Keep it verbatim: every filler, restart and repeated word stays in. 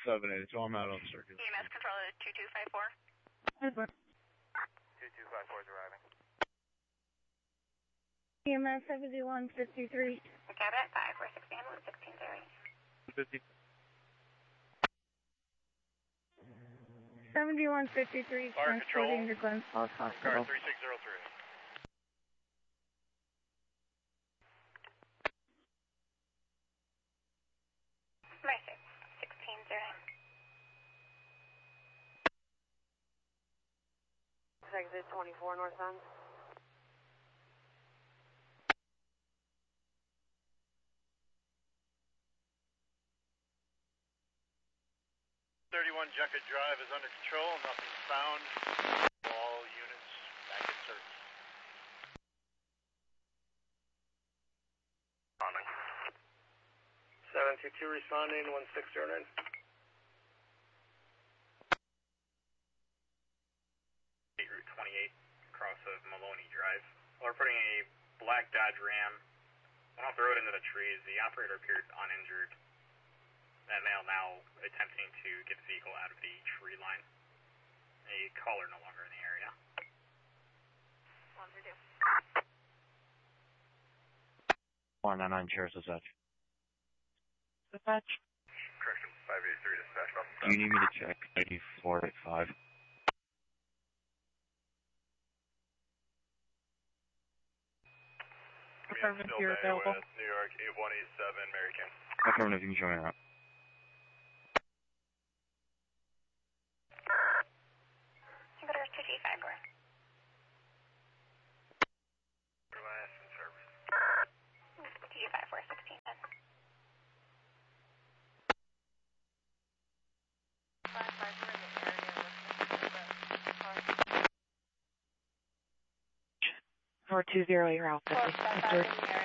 seven eight, so I'm out on circuit. E M S control is two two five four. two two five four is arriving. E M S seventy-one fifty-three. Cabinet five four sixteen one sixteen zero. fifty. seventy-one fifty-three, Fire transporting control. to Glens Falls Car Hospital. three six zero three. Mercy, sixteen zero. Exit twenty-four northbound. thirty-one Junkett Drive is under control. Nothing found. All units back in service. seven two two responding, one six zero nine. Route twenty-eight, across of Maloney Drive. We're putting a black Dodge Ram. Went off the road into the trees. The operator appeared uninjured. That male now attempting to get the vehicle out of the tree line. A caller no longer in the area. One for two. four nine nine, Sheriff's Dispatch. Dispatch. Correction, five eight three dispatch. Do you need me to check I D four eight five? Affirmative, you're available. New York eight one eight seven, Mary Kane. Affirmative, you can show me around. Jupiter two G five four. Last in service. two G five four sixteen ten. four two zero, you're out. Four five five in the area.